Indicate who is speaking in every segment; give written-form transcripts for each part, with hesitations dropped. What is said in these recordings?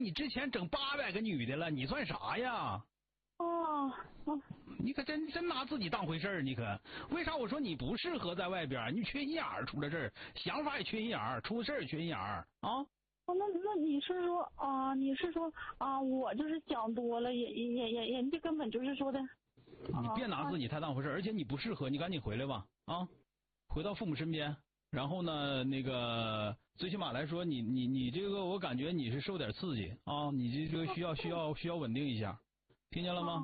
Speaker 1: 你之前整800个女的了，你算啥呀？你可真拿自己当回事儿，你可为啥我说你不适合在外边？你缺心眼儿，出了事儿，想法也缺心眼儿，出事儿也缺心眼儿啊！
Speaker 2: 那你是说我就是想多了，人家根本就是说的。
Speaker 1: 你别拿自己太当回事儿，而且你不适合，你赶紧回来吧啊！回到父母身边，然后呢，那个最起码来说，你这个我感觉你是受点刺激啊，你这个需要稳定一下。听见了吗？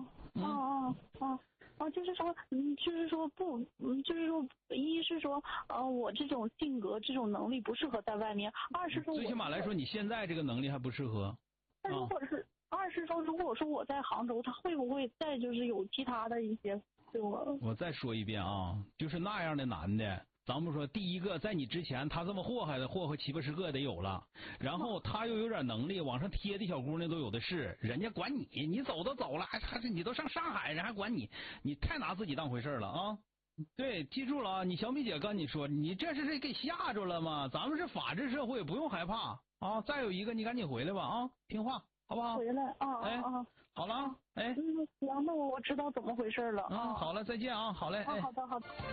Speaker 2: 就是说不，就是说，一是说，我这种性格、这种能力不适合在外面；二是说，
Speaker 1: 最起码来说，你现在这个能力还不适合。
Speaker 2: 那如果是，二是说，如果说我在杭州，他会不会再就是有其他的一些对我？
Speaker 1: 我再说一遍啊，就是那样的男的。咱们说，第一个，在你之前，他这么祸害7、80个得有了，然后他又有点能力，往上贴的小姑娘都有的是，人家管你走都走了，还是你都上上海，人还管你，你太拿自己当回事了啊！对，记住了啊，你小米姐跟你说，你这是给吓着了吗？咱们是法治社会，不用害怕啊！再有一个，你赶紧回来吧啊，听话，好不好？
Speaker 2: 回来
Speaker 1: 好了，
Speaker 2: 行，那我知道怎么回事了啊。
Speaker 1: 好了，再见啊，好嘞，
Speaker 2: 好的。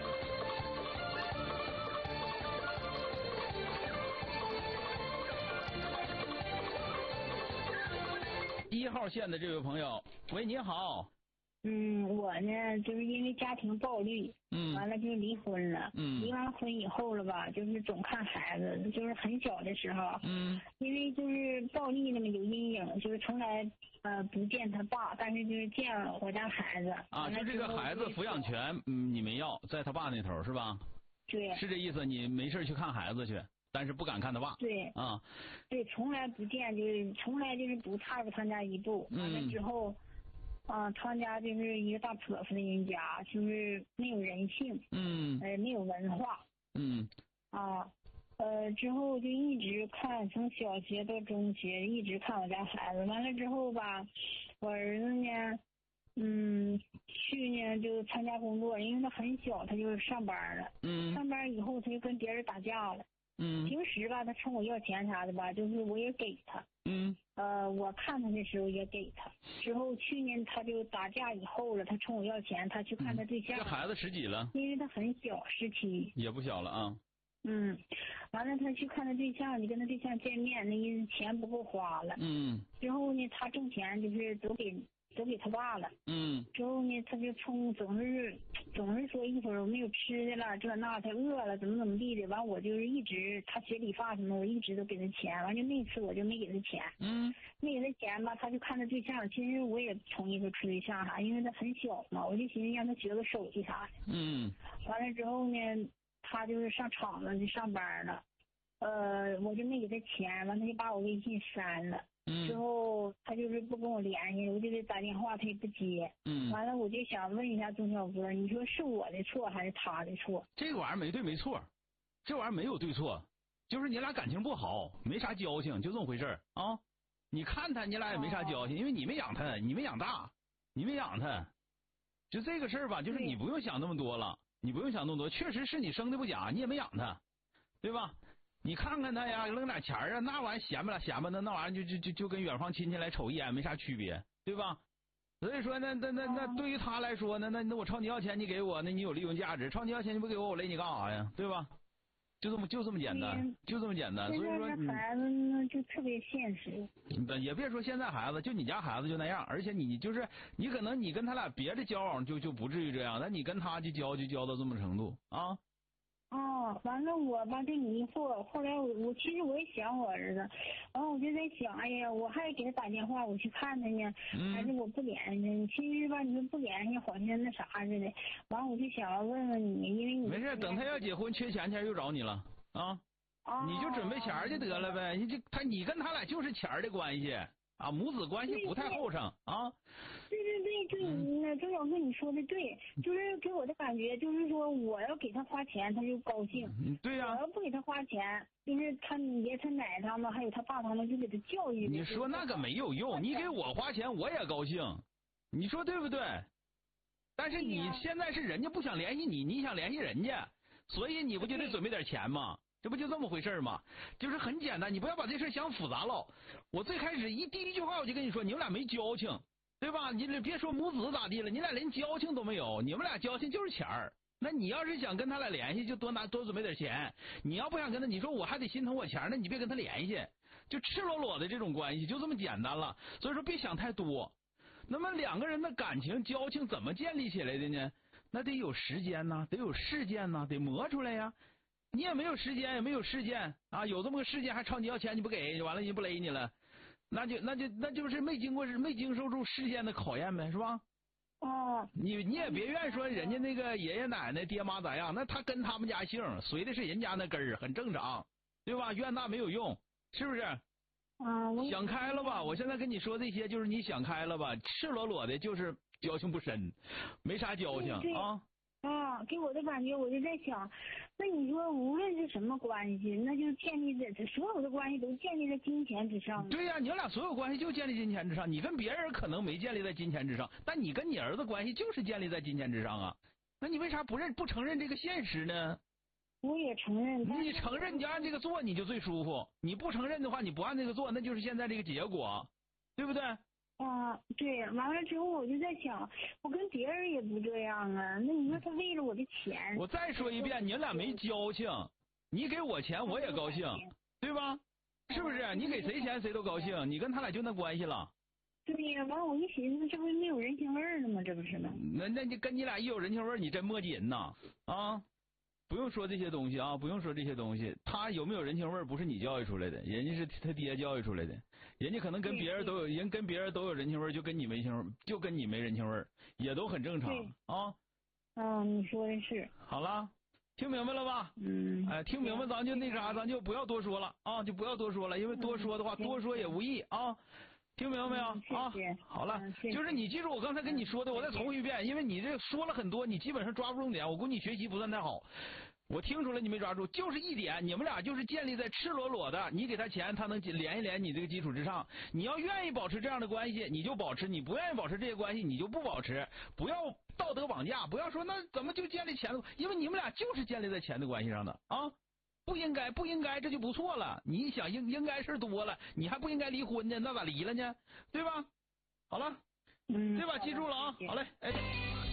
Speaker 1: 1号线的这位朋友，喂，你好。
Speaker 3: 我呢，就是因为家庭暴力，完了就离婚了。离完婚以后了吧，就是总看孩子，就是很小的时候，因为就是暴力那么有阴影，就是从来不见他爸，但是就是见我家孩子。
Speaker 1: 啊，就这个孩子抚养权，你没要，在他爸那头是吧？
Speaker 3: 对。
Speaker 1: 是这意思，你没事去看孩子去。但是不敢看他爸。
Speaker 3: 对
Speaker 1: 啊，
Speaker 3: 对，从来不见，就是从来就是不踏入他家一步。完了之后，他家就是一个大泼妇的人家，就是没有人性，没有文化，之后就一直看，从小学到中学一直看我家孩子。完了之后吧，我儿子呢，去年就参加工作，因为他很小，他就上班了。上班以后他就跟别人打架了。平时吧，他冲我要钱啥的吧，就是我也给他。我看他的时候也给他。之后去年他就打架以后了，他冲我要钱，他去看他对象。
Speaker 1: 这孩子10几了？
Speaker 3: 因为他很小，17。
Speaker 1: 也不小了啊。
Speaker 3: 完了他去看他对象，你跟他对象见面，那意思钱不够花了。之后呢，他挣钱就是都给他爸了。之后呢，他就总是说一会儿我没有吃的了，这那他饿了，怎么地的。完我就是一直他学理发什么，我一直都给他钱。完就那次我就没给他钱。没给他钱吧，他就看他对象。其实我也同意他处对象啥，因为他很小嘛，我就寻思让他学个手艺啥的。完了之后呢，他就是上厂子去上班了。我就没给他钱，完他就把我微信删了。之后他就是不跟我联系，我就给他打电话，他也不接。完了我就想问一下钟小哥，你说是我的错还是他的错？
Speaker 1: 这个玩意儿没对没错，这玩意儿没有对错，就是你俩感情不好，没啥交情，就这么回事啊。你看他，你俩也没啥交情，因为你没养他，你没养大，你没养他，就这个事儿吧，就是你不用想那么多了，你不用想那么多，确实是你生的不假，你也没养他，对吧？你看看他呀，扔点钱啊，那玩意儿闲吧的，那玩意儿就跟远房亲戚来瞅一眼没啥区别，对吧？所以说那对于他来说，那我朝你要钱你给我，那你有利用价值；朝你要钱你不给我勒你干啥呀？对吧？就这么简单，就这么简单。所以说
Speaker 3: 孩子呢就特别现实。
Speaker 1: 也别说现在孩子，就你家孩子就那样，而且你就是你可能你跟他俩别的交往就不至于这样，但你跟他就交到这么程度啊。
Speaker 3: 完了我吧就迷惑，后来我其实我也想我儿子，完了我就在想，哎呀，我还给他打电话，我去看他呢，还是我不联系？其实吧，你说不联系，好像那啥似的。完了我就想要问问你，因为你
Speaker 1: 没事，等他要结婚缺钱又找你了啊，你就准备钱就得了呗。你跟他俩就是钱的关系啊，母子关系不太厚诚啊。
Speaker 3: 对，钟小哥你说的对，就是给我的感觉就是说，我要给他花钱，他就高兴。
Speaker 1: 对呀。
Speaker 3: 我要不给他花钱，就是他爷他奶他们还有他爸他们就给他教育。
Speaker 1: 你说那个没有用，你给我花钱我也高兴，你说对不对？但是你现在是人家不想联系你，你想联系人家，所以你不就得准备点钱吗？ 这不就这么回事吗？就是很简单，你不要把这事想复杂了。我最开始第一句话我就跟你说，你们俩没交情，对吧？你别说母子咋地了，你俩连交情都没有，你们俩交情就是钱儿。那你要是想跟他俩联系，就多准备点钱。你要不想跟他，你说我还得心疼我钱，那你别跟他联系，就赤裸裸的这种关系就这么简单了。所以说别想太多。那么两个人的感情交情怎么建立起来的呢？那得有时间呐，得有事件呐，得磨出来呀。你也没有时间，也没有事件啊，有这么个事件还朝你要钱，你不给，完了人不勒你了，那就是没经受住事件的考验呗，是吧？
Speaker 3: 哦，
Speaker 1: 你也别怨说人家那个爷爷奶奶爹妈咋样，那他跟他们家姓，随的是人家那根儿，很正常，对吧？怨那没有用，是不是？想开了吧？我现在跟你说这些，就是你想开了吧？赤裸裸的，就是交情不深，没啥交情啊。
Speaker 3: 给我的感觉，我就在想，那你说无论是什么关系，那就建立在所有的关系都建立在金钱之上。
Speaker 1: 对呀，你们俩所有关系就建立金钱之上。你跟别人可能没建立在金钱之上，但你跟你儿子关系就是建立在金钱之上啊。那你为啥不承认这个现实呢？
Speaker 3: 我也承认。
Speaker 1: 你承认，你就按这个做，你就最舒服。你不承认的话，你不按这个做，那就是现在这个结果，对不对？
Speaker 3: 对，完了之后我就在想，我跟别人也不这样啊。那你说他为了我的钱？
Speaker 1: 我再说一遍，你们俩没交情，你给我钱我也高兴，对吧？是不是？你给谁钱谁都高兴，你跟他俩就那关系了。
Speaker 3: 对呀，完了我一寻思，这不没有人情味了吗？这不是吗？
Speaker 1: 那你跟你俩一有人情味，你真磨叽呐啊！不用说这些东西啊，不用说这些东西。他有没有人情味不是你教育出来的，人家是他爹教育出来的。人家可能跟别人都有人跟别人都有人情味，就跟你没情味，就跟你没人情味，也都很正常啊。
Speaker 3: 你说的是。
Speaker 1: 好了，听明白了吧？听明白咱就那啥，咱就不要多说了啊，就不要多说了，因为多说的话，多说也无益啊。听明白没有啊？好了，就是你记住我刚才跟你说的，我再重复一遍，因为你这说了很多，你基本上抓不重点，我估计你学习不算太好。我听出来你没抓住，就是一点，你们俩就是建立在赤裸裸的，你给他钱，他能连一连你这个基础之上。你要愿意保持这样的关系，你就保持；你不愿意保持这些关系，你就不保持。不要道德绑架，不要说那怎么就建立钱的，因为你们俩就是建立在钱的关系上的啊。不应该，这就不错了。你想应该事多了，你还不应该离婚呢，那咋离了呢？对吧？好了，对吧？记住了啊。好嘞，哎。